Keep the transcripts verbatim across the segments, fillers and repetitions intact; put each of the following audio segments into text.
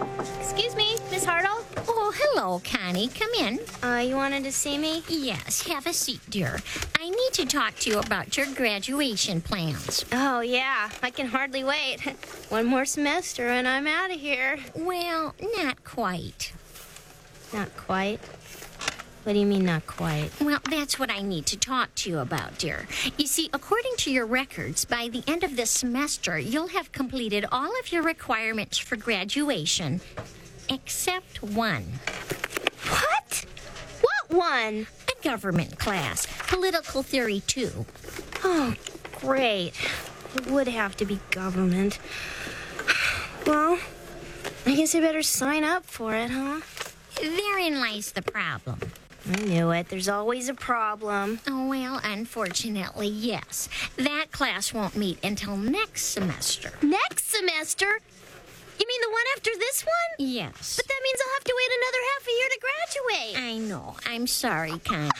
Excuse me, Miss Hartle? Oh, hello, Connie. Come in. Uh, you wanted to see me? Yes, have a seat, dear. I need to talk to you about your graduation plans. Oh, yeah. I can hardly wait. One more semester and I'm out of here. Well, not quite. Not quite? What do you mean, not quite? Well, that's what I need to talk to you about, dear. You see, according to your records, by the end of this semester, you'll have completed all of your requirements for graduation, except one. What? What one? A government class, political theory two. Oh, great. It would have to be government. Well, I guess I better sign up for it, huh? Therein lies the problem. I knew it. There's always a problem. Oh, well, unfortunately, yes. That class won't meet until next semester. Next semester? You mean the one after this one? Yes. But that means I'll have to wait another half a year to graduate. I know. I'm sorry, Connie.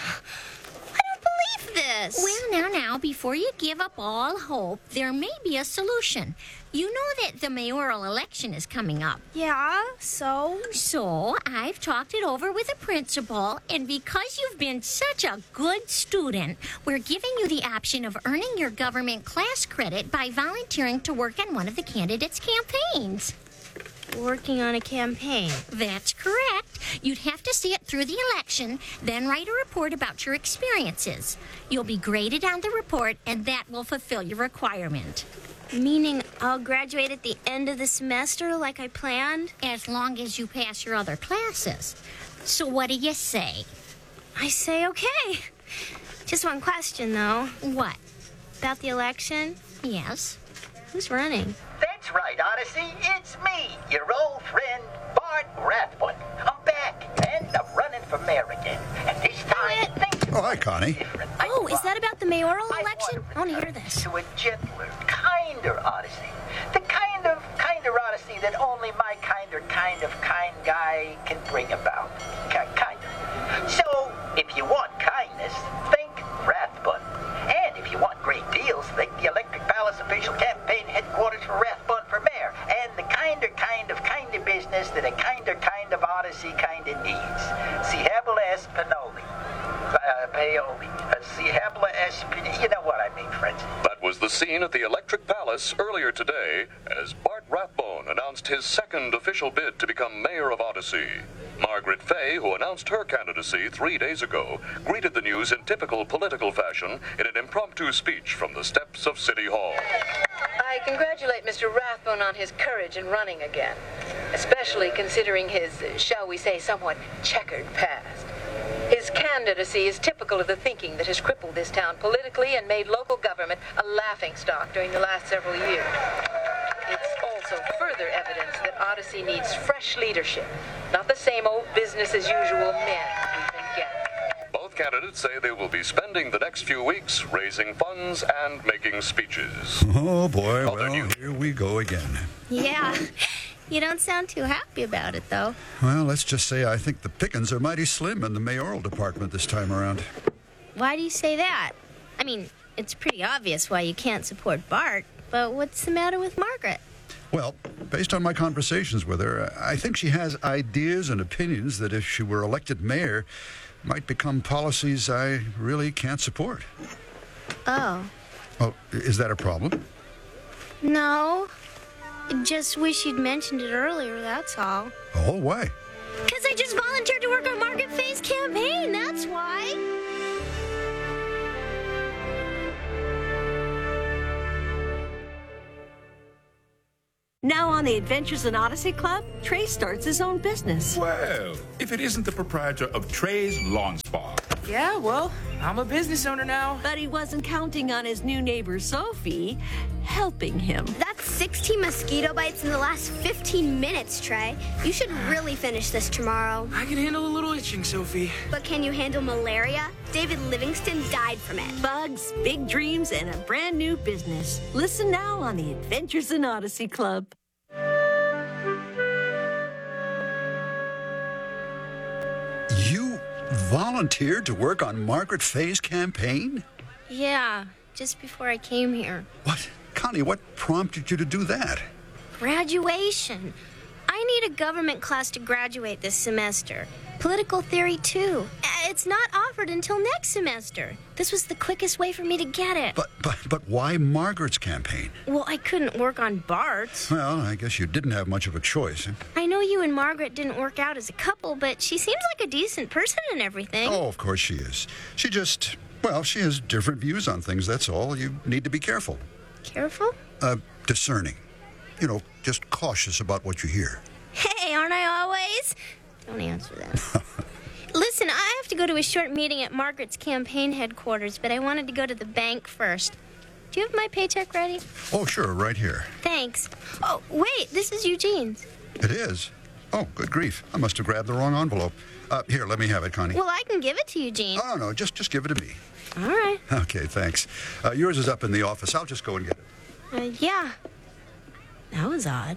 I don't believe this. Well, now, now, before you give up all hope, there may be a solution. You know that the mayoral election is coming up. Yeah, so? So, I've talked it over with the principal, and because you've been such a good student, we're giving you the option of earning your government class credit by volunteering to work on one of the candidates' campaigns. Working on a campaign. That's correct. You'd have to see it through the election, then write a report about your experiences. You'll be graded on the report, and that will fulfill your requirement. Meaning I'll graduate at the end of the semester like I planned? As long as you pass your other classes. So what do you say? I say okay. Just one question, though. What? About the election? Yes? Who's running? That's right, Odyssey. It's me, your old friend, Bart Rathbun. I'm back, and I'm running for mayor again. And this time, things Oh, hi, Connie. different. Oh, is that about the mayoral I election? I want to hear this. To a gentler, kinder Odyssey. The kind of kinder Odyssey that only my kinder, kind of kind guy can bring about. Ki- Kind of. So, if you want kindness, think Rathbun. And if you want great deals, think the Electric Palace official campaign headquarters for Rathbun for mayor. And the kinder kind of kinder business that a kinder kind of Odyssey kinda needs. Si habla Espinoli. Uh, Paoli. Uh, si habla Espinoli. You know what I mean, friends. That was the scene at the Electric Palace earlier today as Bart Rathbone announced his second official bid to become mayor of Odyssey. Margaret Fay, who announced her candidacy three days ago, greeted the news in typical political fashion in an impromptu speech from the steps of City Hall. I congratulate Mister Rathbone on his courage in running again, especially considering his, shall we say, somewhat checkered past. His candidacy is typical of the thinking that has crippled this town politically and made local government a laughingstock during the last several years. It's also further evidence that Odyssey needs fresh leadership, not the same old business-as-usual men we've been getting. Both candidates say they will be spending the next few weeks raising funds and making speeches. Oh, boy. Oh, then Well, you- here we go again. Yeah. You don't sound too happy about it, though. Well, let's just say I think the pickings are mighty slim in the mayoral department this time around. Why do you say that? I mean, it's pretty obvious why you can't support Bart, but what's the matter with Margaret? Well, based on my conversations with her, I think she has ideas and opinions that if she were elected mayor, might become policies I really can't support. Oh. Oh, is that a problem? No. Just wish you'd mentioned it earlier, that's all. Oh, why? Because I just volunteered to work on Margaret Fay's campaign, that's why. Now on the Adventures in Odyssey Club, Trey starts his own business. Well, if it isn't the proprietor of Trey's Lawn Spa. Yeah, well, I'm a business owner now. But he wasn't counting on his new neighbor, Sophie, helping him. That's sixteen mosquito bites in the last fifteen minutes, Trey. You should really finish this tomorrow. I can handle a little itching, Sophie. But can you handle malaria? David Livingston died from it. Bugs, big dreams, and a brand new business. Listen now on the Adventures in Odyssey Club. You volunteered to work on Margaret Fay's campaign? Yeah, just before I came here. What? Connie, what prompted you to do that? Graduation. I need a government class to graduate this semester. Political theory, too. Uh, It's not offered until next semester. This was the quickest way for me to get it. But, but, but why Margaret's campaign? Well, I couldn't work on Bart's. Well, I guess you didn't have much of a choice. Huh? I know you and Margaret didn't work out as a couple, but she seems like a decent person and everything. Oh, of course she is. She just, well, she has different views on things, that's all. You need to be careful. Careful? Uh, discerning. You know, just cautious about what you hear. Hey, aren't I always? Don't answer that. Listen, I have to go to a short meeting at Margaret's campaign headquarters, but I wanted to go to the bank first. Do you have my paycheck ready? Oh, sure, right here. Thanks. Oh, wait, this is Eugene's. It is? Oh, good grief. I must have grabbed the wrong envelope. Uh, here, let me have it, Connie. Well, I can give it to Eugene. Oh, no, just, just give it to me. All right. Okay, thanks. Uh, yours is up in the office. I'll just go and get it. Uh, yeah. That was odd.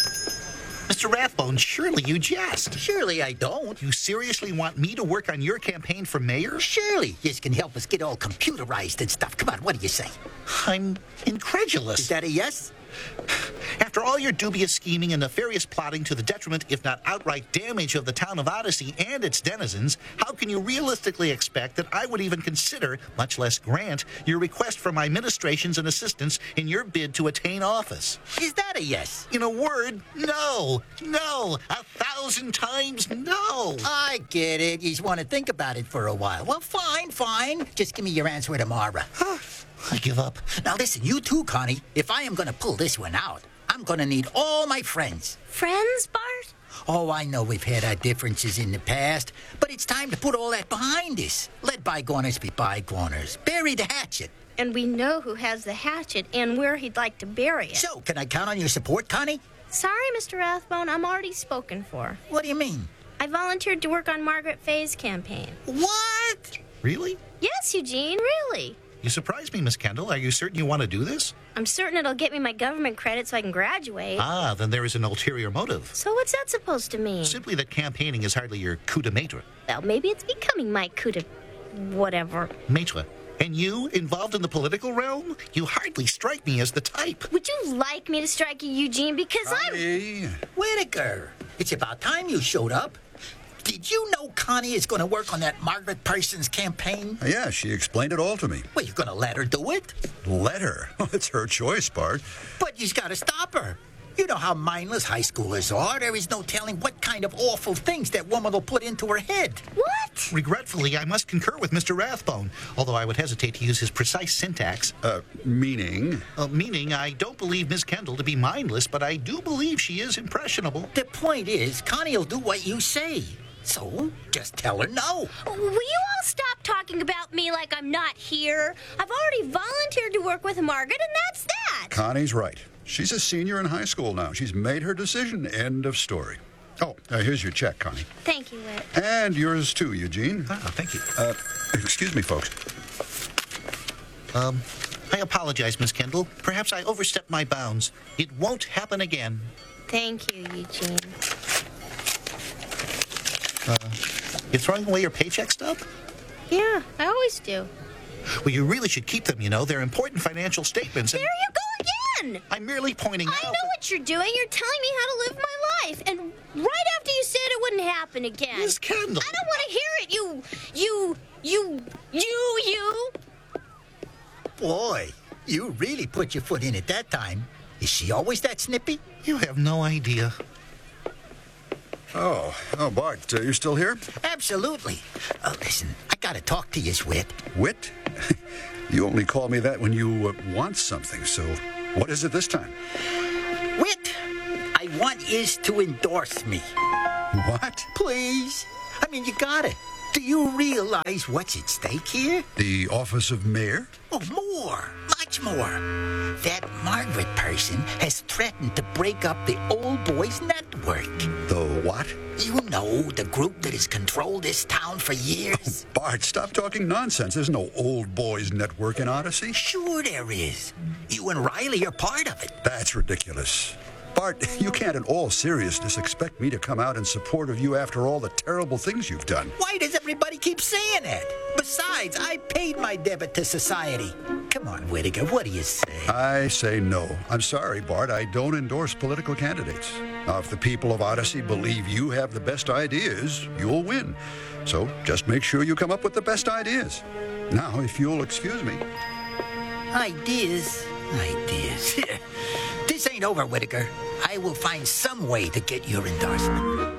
Mister Rathbone, surely you jest. Surely I don't. You seriously want me to work on your campaign for mayor? Surely. You can help us get all computerized and stuff. Come on, what do you say? I'm incredulous. Is that a yes? After all your dubious scheming and nefarious plotting to the detriment, if not outright damage, of the town of Odyssey and its denizens, how can you realistically expect that I would even consider, much less grant, your request for my ministrations and assistance in your bid to attain office? Is that a yes? In a word, no. No. A thousand times no. I get it. You just want to think about it for a while. Well, fine, fine. Just give me your answer tomorrow. I give up. Now listen, you too, Connie. If I am going to pull this one out, I'm going to need all my friends. Friends, Bart? Oh, I know we've had our differences in the past, but it's time to put all that behind us. Let bygoners be bygoners. Bury the hatchet. And we know who has the hatchet and where he'd like to bury it. So, can I count on your support, Connie? Sorry, Mister Rathbone, I'm already spoken for. What do you mean? I volunteered to work on Margaret Fay's campaign. What? Really? Yes, Eugene, really. You surprise me, Miss Kendall. Are you certain you want to do this? I'm certain it'll get me my government credit so I can graduate. Ah, then there is an ulterior motive. So what's that supposed to mean? Simply that campaigning is hardly your coup de maître. Well, maybe it's becoming my coup de... whatever. Maître. And you, involved in the political realm? You hardly strike me as the type. Would you like me to strike you, Eugene? Because Connie. I'm... Whitaker, it's about time you showed up. Did you know Connie is going to work on that Margaret Parsons campaign? Yeah, she explained it all to me. Well, you're going to let her do it? Let her? It's her choice, Bart. But you've got to stop her. You know how mindless high schoolers are. There is no telling what kind of awful things that woman will put into her head. What? Regretfully, I must concur with Mister Rathbone, although I would hesitate to use his precise syntax. Uh, meaning? Uh, meaning, I don't believe Miss Kendall to be mindless, but I do believe she is impressionable. The point is, Connie will do what you say. So, just tell her no. Will you all stop talking about me like I'm not here? I've already volunteered to work with Margaret, and that's that. Connie's right. She's a senior in high school now. She's made her decision. End of story. Oh, uh, here's your check, Connie. Thank you, Whit. And yours too, Eugene. Ah, thank you. Uh, excuse me, folks. Um, I apologize, Miss Kendall. Perhaps I overstepped my bounds. It won't happen again. Thank you, Eugene. Uh, you're throwing away your paycheck stub? Yeah, I always do. Well, you really should keep them, you know. They're important financial statements. And there you go again! I'm merely pointing I out... I know what you're doing. You're telling me how to live my life. And right after you said it wouldn't happen again. Miss Kendall. I don't want to hear it. You, you, you, you, you. Boy, you really put your foot in it that time. Is she always that snippy? You have no idea. Oh, oh, Bart, uh, you're still here? Absolutely. Uh, listen, I gotta talk to you, Whit. Whit? You only call me that when you uh, want something, so what is it this time? Whit, I want yous to endorse me. What? Please. I mean, you got it. Do you realize what's at stake here? The office of mayor? Oh, more. Much more. That Margaret person has threatened to break up the Old Boys Network. The what? You know, the group that has controlled this town for years. Oh, Bart, stop talking nonsense. There's no Old Boys Network in Odyssey. Sure there is. You and Riley are part of it. That's ridiculous. Bart, you can't in all seriousness expect me to come out in support of you after all the terrible things you've done. Why does everybody keep saying that? Besides, I paid my debit to society. Come on, Whittaker, what do you say? I say no. I'm sorry, Bart. I don't endorse political candidates. Now, if the people of Odyssey believe you have the best ideas, you'll win. So just make sure you come up with the best ideas. Now, if you'll excuse me. Ideas? Ideas. This ain't over, Whittaker. I will find some way to get your endorsement.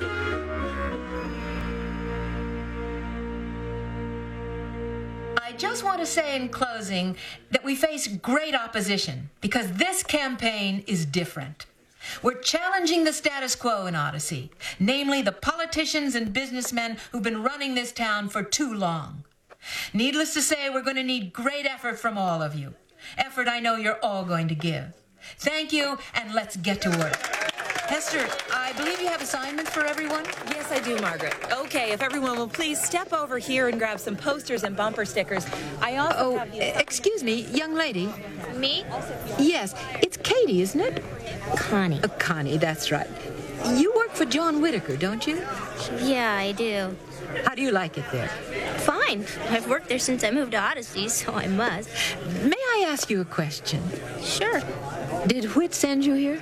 I just want to say in closing that we face great opposition because this campaign is different. We're challenging the status quo in Odyssey, namely the politicians and businessmen who've been running this town for too long. Needless to say, we're going to need great effort from all of you. Effort I know you're all going to give. Thank you, and let's get to work. Hester, I believe you have assignments for everyone? Yes, I do, Margaret. Okay, if everyone will please step over here and grab some posters and bumper stickers. I also Oh, have you... excuse me, young lady. Me? Yes, it's Katie, isn't it? Connie. Uh, Connie, that's right. You work for John Whittaker, don't you? Yeah, I do. How do you like it there? Fine. I've worked there since I moved to Odyssey, so I must. May I ask you a question? Sure. Did Whit send you here?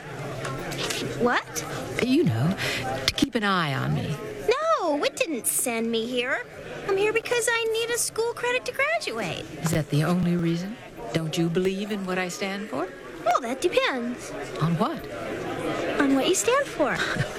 What? You know, to keep an eye on me. No, Whit didn't send me here. I'm here because I need a school credit to graduate. Is that the only reason? Don't you believe in what I stand for? Well, that depends. On what? On what you stand for.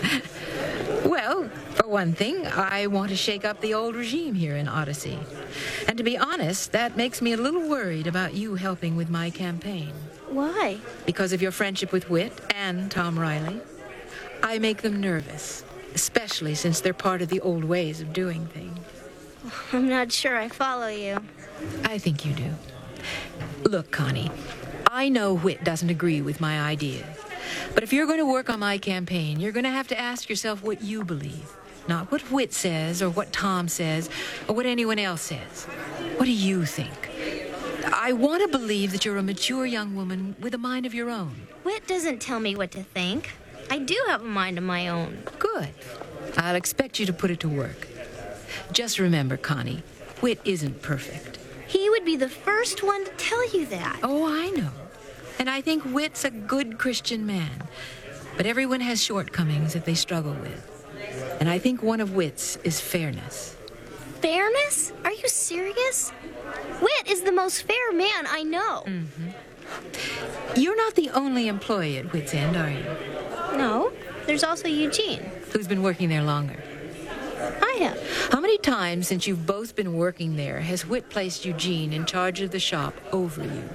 Well, for one thing, I want to shake up the old regime here in Odyssey. And to be honest, that makes me a little worried about you helping with my campaign. Why? Because of your friendship with Whit and Tom Riley. I make them nervous, especially since they're part of the old ways of doing things. I'm not sure I follow you. I think you do. Look, Connie, I know Whit doesn't agree with my ideas. But if you're going to work on my campaign, you're going to have to ask yourself what you believe. Not what Whit says, or what Tom says, or what anyone else says. What do you think? I want to believe that you're a mature young woman with a mind of your own. Whit doesn't tell me what to think. I do have a mind of my own. Good. I'll expect you to put it to work. Just remember, Connie, Whit isn't perfect. He would be the first one to tell you that. Oh, I know. And I think Whit's a good Christian man. But everyone has shortcomings that they struggle with. And I think one of Whit's is fairness. Fairness? Are you serious? Whit is the most fair man I know. Mm-hmm. You're not the only employee at Whit's End, are you? No. There's also Eugene. Who's been working there longer? I have. How many times since you've both been working there has Whit placed Eugene in charge of the shop over you?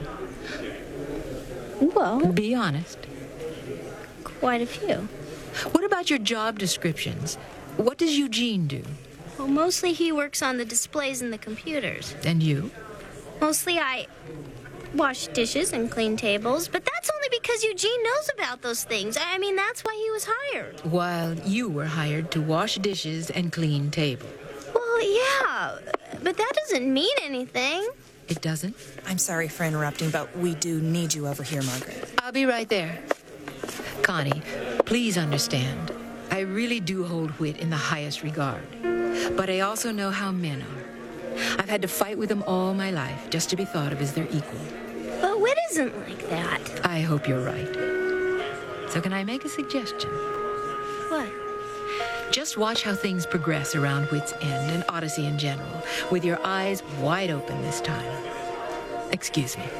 Well, be honest. Quite a few. What about your job descriptions? What does Eugene do? Well, mostly he works on the displays and the computers. And you? Mostly I wash dishes and clean tables, but that's only because Eugene knows about those things. I mean, that's why he was hired. While you were hired to wash dishes and clean tables. Well, yeah, but that doesn't mean anything. It doesn't? I'm sorry for interrupting, but we do need you over here, Margaret. I'll be right there. Connie, please understand. I really do hold Whit in the highest regard. But I also know how men are. I've had to fight with them all my life just to be thought of as their equal. But Whit isn't like that. I hope you're right. So can I make a suggestion? What? Just watch how things progress around Whit's End and Odyssey in general, with your eyes wide open this time. Excuse me.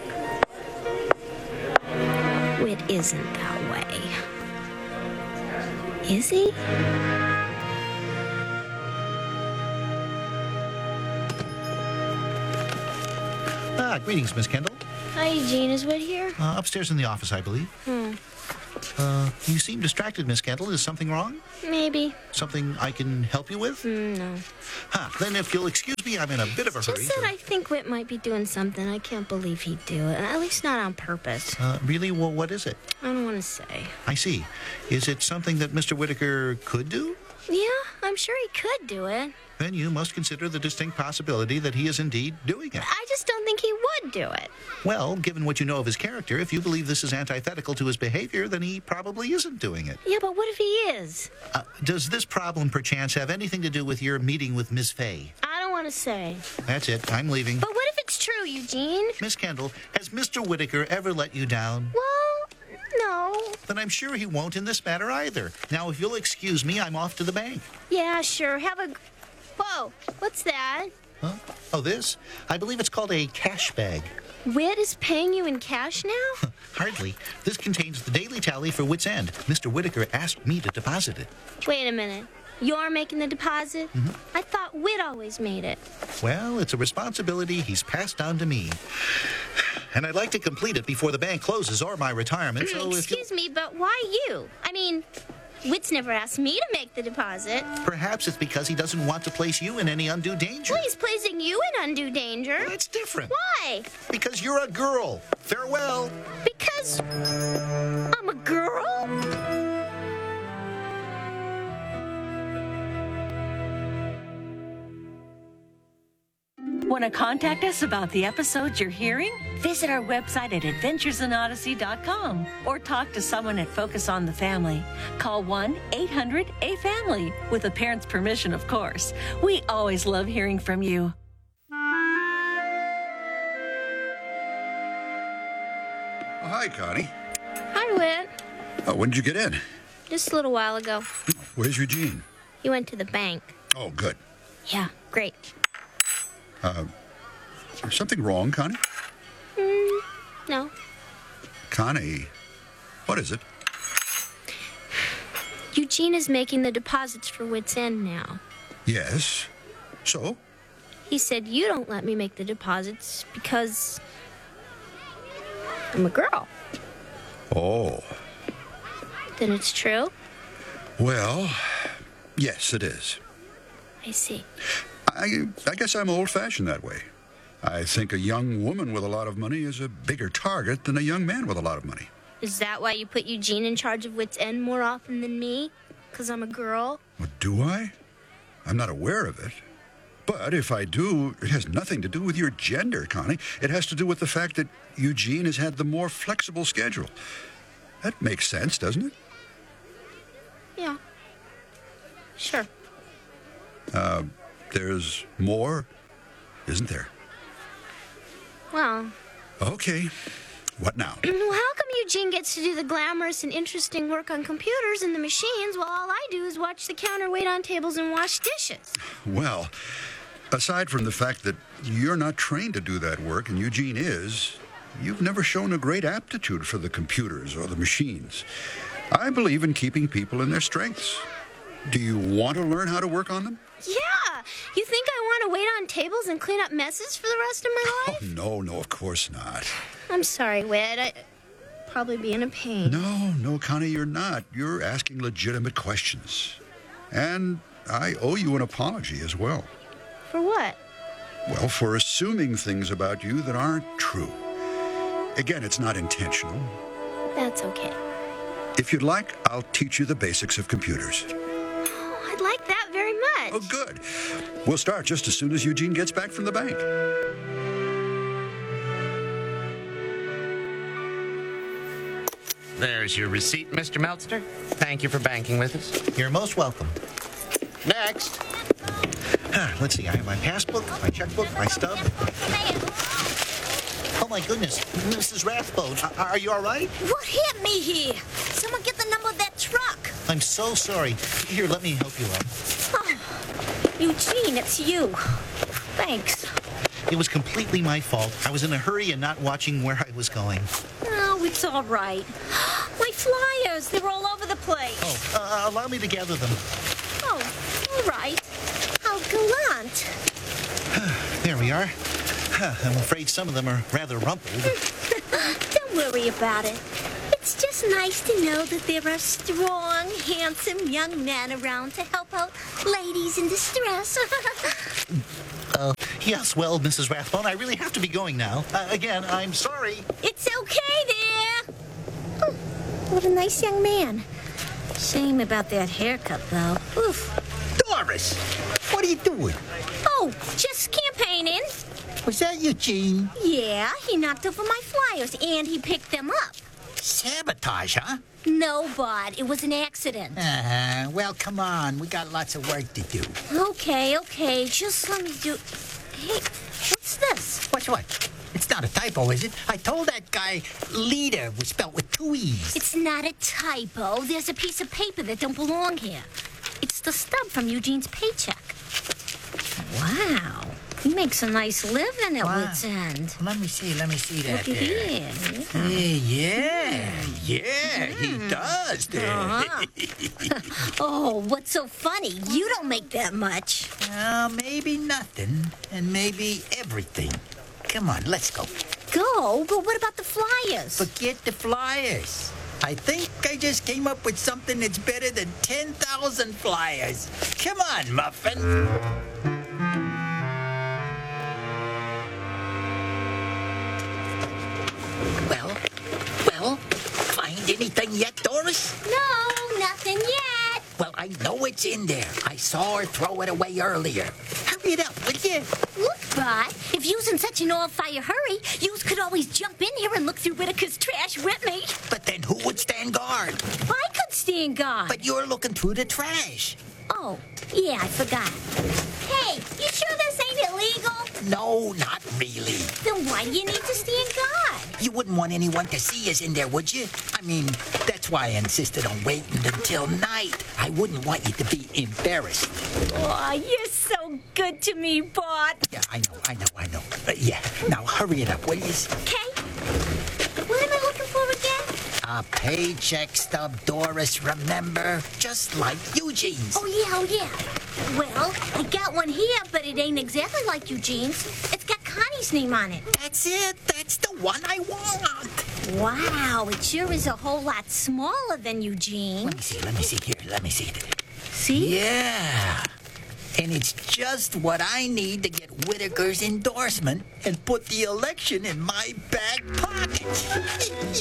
Whit isn't that way. Is he? Ah, greetings, Miss Kendall. Hi, Eugene. Is Whit here? Uh, upstairs in the office, I believe. Hmm. Uh, you seem distracted, Miss Kendall. Is something wrong? Maybe. Something I can help you with? Mm, no. Huh. Then if you'll excuse me, I'm in a bit of a It's hurry. just that I think Whit might be doing something. I can't believe he'd do it. At least not on purpose. Uh, really? Well, what is it? I don't want to say. I see. Is it something that Mister Whittaker could do? Yeah, I'm sure he could do it. Then you must consider the distinct possibility that he is indeed doing it. I just don't don't think he would do it. Well, given what you know of his character, if you believe this is antithetical to his behavior, then he probably isn't doing it. Yeah, but what if he is? Uh, does this problem, perchance, have anything to do with your meeting with Miss Fay? I don't want to say. That's it. I'm leaving. But what if it's true, Eugene? Miss Kendall, has Mister Whitaker ever let you down? Well, no. Then I'm sure he won't in this matter either. Now, if you'll excuse me, I'm off to the bank. Yeah, sure. Have a... Whoa, what's that? Huh? Oh, this? I believe it's called a cash bag. Whit is paying you in cash now? Hardly. This contains the daily tally for Whit's End. Mister Whitaker asked me to deposit it. Wait a minute. You're making the deposit? Mm-hmm. I thought Whit always made it. Well, it's a responsibility he's passed down to me. And I'd like to complete it before the bank closes or my retirement, so if Excuse me, but why you? I mean, Whit's never asked me to make the deposit. Perhaps it's because he doesn't want to place you in any undue danger. Well, he's placing you in undue danger. That's different. Why? Because you're a girl. Farewell. Because I'm a girl? Want to contact us about the episodes you're hearing? Visit our website at adventures in odyssey dot com or talk to someone at Focus on the Family. Call one eight hundred A family, with a parent's permission, of course. We always love hearing from you. Oh, hi, Connie. Hi, Whit. Oh, when did you get in? Just a little while ago. Where's Eugene? He went to the bank. Oh, good. Yeah, great. Uh, is something wrong, Connie? Mm, no. Connie, what is it? Eugene is making the deposits for Whit's End now. Yes. So? He said you don't let me make the deposits because I'm a girl. Oh. Then it's true? Well, yes, it is. I see. I, I guess I'm old-fashioned that way. I think a young woman with a lot of money is a bigger target than a young man with a lot of money. Is that why you put Eugene in charge of Whit's End more often than me? Because I'm a girl? Well, do I? I'm not aware of it. But if I do, it has nothing to do with your gender, Connie. It has to do with the fact that Eugene has had the more flexible schedule. That makes sense, doesn't it? Yeah. Sure. Uh, there's more, isn't there? Well... Okay. What now? Well, how come Eugene gets to do the glamorous and interesting work on computers and the machines while all I do is watch the counterweight on tables and wash dishes? Well, aside from the fact that you're not trained to do that work and Eugene is, you've never shown a great aptitude for the computers or the machines. I believe in keeping people in their strengths. Do you want to learn how to work on them? Yeah! You think I want to wait on tables and clean up messes for the rest of my life? Oh, no, no, of course not. I'm sorry, Whit. I probably being a pain. No, no, Connie, you're not. You're asking legitimate questions. And I owe you an apology as well. For what? Well, for assuming things about you that aren't true. Again, it's not intentional. That's okay. If you'd like, I'll teach you the basics of computers. Oh, I'd like that very much. Oh, good. We'll start just as soon as Eugene gets back from the bank. There's your receipt, Mister Meltzer. Thank you for banking with us. You're most welcome. Next. Ah, let's see, I have my passbook, my checkbook, my stub. Oh, my goodness. Missus Rathbone, are, are you all right? What hit me here? Someone get the number of that truck. I'm so sorry. Here, let me help you up. Oh, Eugene, it's you. Thanks. It was completely my fault. I was in a hurry and not watching where I was going. Oh, it's all right. My flyers, they were all over the place. Oh, uh, allow me to gather them. Oh, all right. How gallant. There we are. I'm afraid some of them are rather rumpled. Don't worry about it. It's just nice to know that there are strong, handsome young men around to help out ladies in distress. uh, yes, well, Missus Rathbone, I really have to be going now. Uh, again, I'm sorry. It's okay there. Oh, what a nice young man. Shame about that haircut, though. Oof. Doris, what are you doing? Oh, just campaigning. Was that Eugene? Yeah, he knocked over my flyers and he picked them up. Sabotage, huh? No, Bud, it was an accident. Uh-huh. Well, come on. We got lots of work to do. Okay, okay, just let me do... Hey, what's this? What's what? It's not a typo, is it? I told that guy leader was spelled with two E's. It's not a typo. There's a piece of paper that don't belong here. It's the stub from Eugene's paycheck. Wow. He makes a nice living at Wow. Wits End. Let me see, let me see that. Look at there. here. Hey, yeah, yeah, he does there. Uh-huh. Oh, what's so funny? You don't make that much. Well, maybe nothing, and maybe everything. Come on, let's go. Go? But what about the flyers? Forget the flyers. I think I just came up with something that's better than ten thousand flyers. Come on, Muffin. Well, well, find anything yet, Doris? No, nothing yet. Well, I know it's in there. I saw her throw it away earlier. Hurry it up, will you? Look, Bud, if you's in such an all-fire hurry, yous could always jump in here and look through Whitaker's trash with me. But then who would stand guard? I could stand guard. But you're looking through the trash. Oh, yeah, I forgot. Hey, you sure this ain't illegal? No, not really. Then why do you need to stand guard? You wouldn't want anyone to see us in there, would you? I mean, that's why I insisted on waiting until night. I wouldn't want you to be embarrassed. Oh, you're so good to me, Bud. Yeah, I know, I know, I know. But yeah, now hurry it up, will you? Okay. What am I looking for again? A paycheck stub, Doris, remember? Just like Eugene's. Oh, yeah, oh, yeah. Well, I got one here, but it ain't exactly like Eugene's. It's got Connie's name on it. That's it. That's the one I want. Wow, it sure is a whole lot smaller than Eugene. Let me see, let me see here. Let me see. See? Yeah. And it's just what I need to get Whitaker's endorsement and put the election in my back pocket.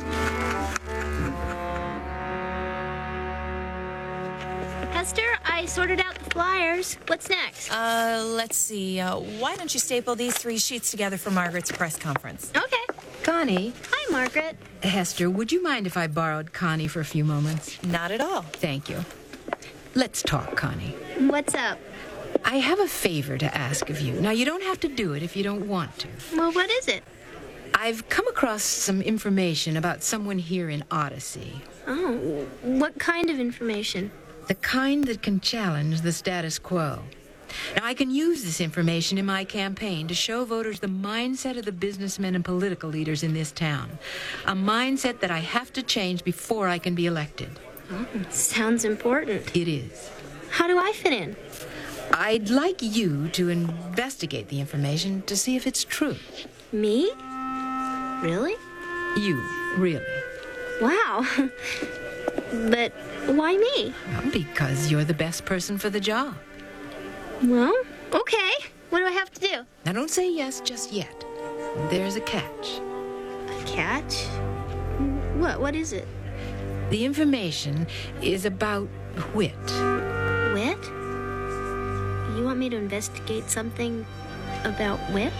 Hester, I sorted out the flyers. What's next? Uh, let's see. Uh, why don't you staple these three sheets together for Margaret's press conference? Okay. Connie. Hi, Margaret. Hester, would you mind if I borrowed Connie for a few moments? Not at all. Thank you. Let's talk, Connie. What's up? I have a favor to ask of you. Now, you don't have to do it if you don't want to. Well, what is it? I've come across some information about someone here in Odyssey. Oh, what kind of information? The kind that can challenge the status quo. Now, I can use this information in my campaign to show voters the mindset of the businessmen and political leaders in this town. A mindset that I have to change before I can be elected. Oh, sounds important. It is. How do I fit in? I'd like you to investigate the information to see if it's true. Me? Really? You, really. Wow. But why me? Well, because you're the best person for the job. Well, okay. What do I have to do? Now, don't say yes just yet. There's a catch. A catch? What? What is it? The information is about Whit. Whit? You want me to investigate something about Whit?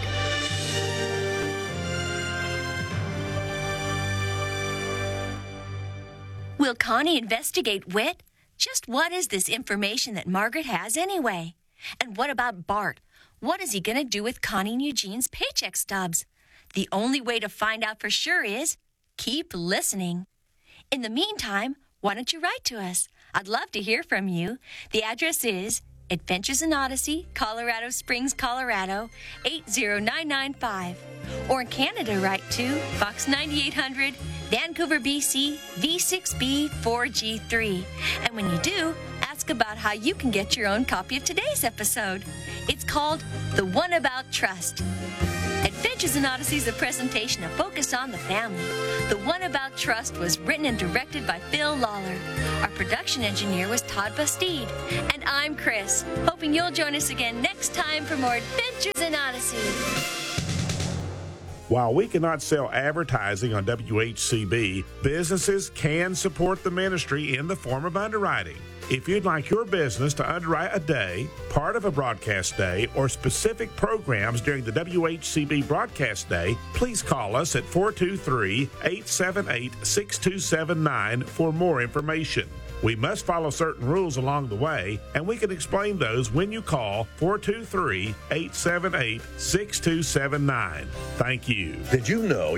Will Connie investigate Whit? Just what is this information that Margaret has anyway? And what about Bart? What is he going to do with Connie and Eugene's paycheck stubs? The only way to find out for sure is keep listening. In the meantime, why don't you write to us? I'd love to hear from you. The address is Adventures in Odyssey, Colorado Springs, Colorado, eight zero nine nine five. Or in Canada, write to Box ninety-eight hundred, Vancouver, B C, V six B four G three. And when you do, ask about how you can get your own copy of today's episode. It's called The One About Trust. Adventures in Odyssey is a presentation of Focus on the Family. The One About Trust was written and directed by Phil Lawler. Our production engineer was Todd Bastide. And I'm Chris, hoping you'll join us again next time for more Adventures in Odyssey. While we cannot sell advertising on W H C B, businesses can support the ministry in the form of underwriting. If you'd like your business to underwrite a day, part of a broadcast day, or specific programs during the W H C B broadcast day, please call us at four two three, eight seven eight, six two seven nine for more information. We must follow certain rules along the way, and we can explain those when you call four two three, eight seven eight, six two seven nine. Thank you. Did you know